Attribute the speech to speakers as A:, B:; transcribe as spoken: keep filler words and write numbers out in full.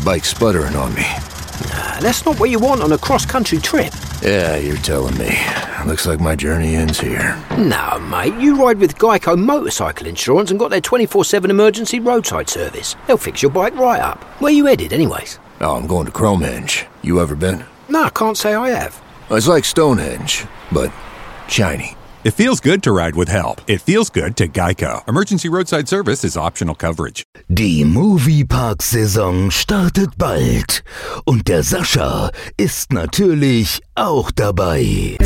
A: bike's sputtering on me.
B: Nah, that's not what you want on a cross-country trip.
A: Yeah, you're telling me. Looks like my journey ends here.
B: No, mate, you ride with Geico Motorcycle Insurance and got their twenty-four seven emergency roadside service. They'll fix your bike right up. Where you headed, anyways?
A: Oh, I'm going to Cromehenge. You ever been?
B: No, I can't say I have.
A: It's like Stonehenge, but shiny.
C: It feels good to ride with help. It feels good to Geico. Emergency roadside service is optional coverage.
D: Die Moviepark-Saison startet bald. Und der Sascha ist natürlich auch dabei.